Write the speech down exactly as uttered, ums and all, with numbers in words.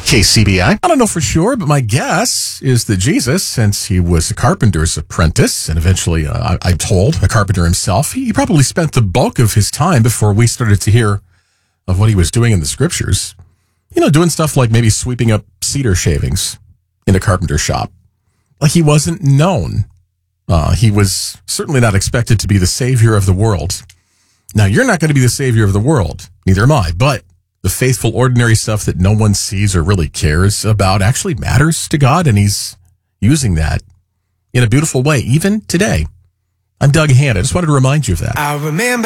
K C B I. I don't know for sure, but my guess is that Jesus, since he was a carpenter's apprentice and eventually, uh, I, I'm told, a carpenter himself, he probably spent the bulk of his time before we started to hear of what he was doing in the scriptures. You know, doing stuff like maybe sweeping up cedar shavings in a carpenter shop. Like he wasn't known. Uh, he was certainly not expected to be the savior of the world. Now, you're not going to be the savior of the world. Neither am I. But the faithful, ordinary stuff that no one sees or really cares about actually matters to God, and he's using that in a beautiful way, even today. I'm Doug Hand. I just wanted to remind you of that. I remember